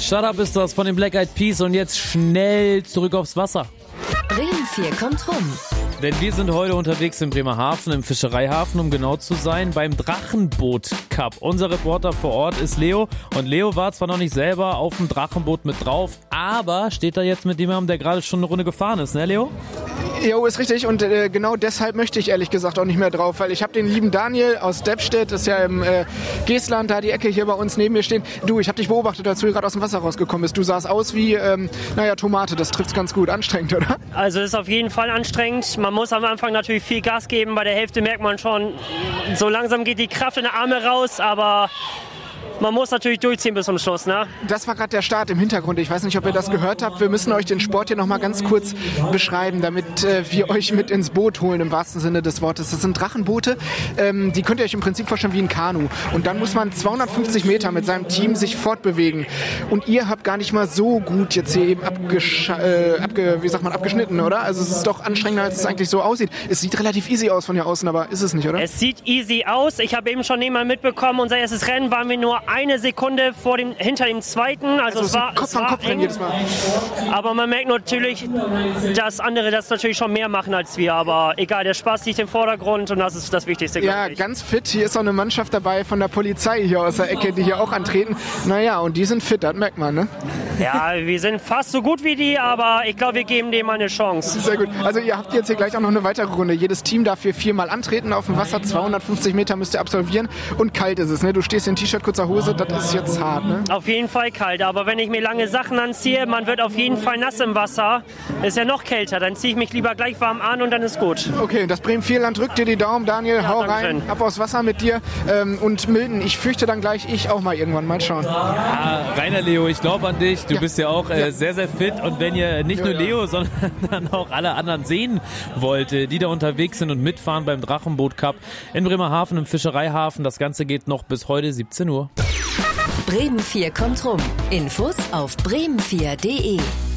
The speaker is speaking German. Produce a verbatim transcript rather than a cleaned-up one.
Shut Up ist das von den Black Eyed Peas und jetzt schnell zurück aufs Wasser. Bremen vier kommt rum. Denn wir sind heute unterwegs in Bremerhaven, im Fischereihafen, um genau zu sein, beim Drachenboot Cup. Unser Reporter vor Ort ist Leo. Und Leo war zwar noch nicht selber auf dem Drachenboot mit drauf, aber steht da jetzt mit jemandem, der gerade schon eine Runde gefahren ist, ne Leo? Jo, ist richtig und äh, genau deshalb möchte ich ehrlich gesagt auch nicht mehr drauf, weil ich habe den lieben Daniel aus Deppstedt, das ist ja im äh, Geestland, da die Ecke hier bei uns neben mir stehen. Du, ich habe dich beobachtet, als du gerade aus dem Wasser rausgekommen bist. Du sahst aus wie, ähm, naja, Tomate, das trifft's ganz gut. Anstrengend, oder? Also ist auf jeden Fall anstrengend. Man muss am Anfang natürlich viel Gas geben. Bei der Hälfte merkt man schon, so langsam geht die Kraft in die Arme raus, aber man muss natürlich durchziehen bis zum Schluss, ne? Das war gerade der Start im Hintergrund. Ich weiß nicht, ob ihr das gehört habt. Wir müssen euch den Sport hier noch mal ganz kurz beschreiben, damit äh, wir euch mit ins Boot holen, im wahrsten Sinne des Wortes. Das sind Drachenboote. Ähm, die könnt ihr euch im Prinzip vorstellen wie ein Kanu. Und dann muss man zweihundertfünfzig Meter mit seinem Team sich fortbewegen. Und ihr habt gar nicht mal so gut jetzt hier eben abgesch- äh, abge- wie sagt man, abgeschnitten, oder? Also es ist doch anstrengender, als es eigentlich so aussieht. Es sieht relativ easy aus von hier außen, aber ist es nicht, oder? Es sieht easy aus. Ich habe eben schon jemand mitbekommen, unser erstes Rennen waren wir nur eine Sekunde vor dem, hinter dem zweiten. Also, Also es es war, Kopf es an war Kopf eng. jedes Mal. Aber man merkt natürlich, dass andere das natürlich schon mehr machen als wir. Aber egal, der Spaß liegt im Vordergrund und das ist das Wichtigste, Ja, glaube ich. ganz fit. Hier ist auch eine Mannschaft dabei von der Polizei hier aus der Ecke, die hier auch antreten. Naja, und die sind fit, das merkt man, ne? Ja, wir sind fast so gut wie die, aber ich glaube, wir geben dem mal eine Chance. Sehr gut. Also ihr habt jetzt hier gleich auch noch eine weitere Runde. Jedes Team darf hier viermal antreten auf dem Wasser. zweihundertfünfzig Meter müsst ihr absolvieren. Und kalt ist es, ne? Du stehst in T-Shirt, kurzer Hose, das ist jetzt hart, ne? Auf jeden Fall kalt, aber wenn ich mir lange Sachen anziehe, man wird auf jeden Fall nass im Wasser, ist ja noch kälter, dann ziehe ich mich lieber gleich warm an und dann ist gut. Okay, das Bremen-Vierland drückt dir die Daumen. Daniel, Ja, hau Dankeschön. rein, ab aufs Wasser mit dir. Ähm, und Milton, ich fürchte dann gleich ich auch mal irgendwann. Mal schauen. Ah, Rainer Leo, ich glaube an dich. Du Ja. bist ja auch äh, Ja. sehr, sehr fit. Und wenn ihr nicht Ja, nur ja. Leo, sondern auch alle anderen sehen wollt, äh, die da unterwegs sind und mitfahren beim Drachenboot Cup in Bremerhaven im Fischereihafen, das Ganze geht noch bis heute siebzehn Uhr. Bremen vier kommt rum. Infos auf bremen vier punkt de.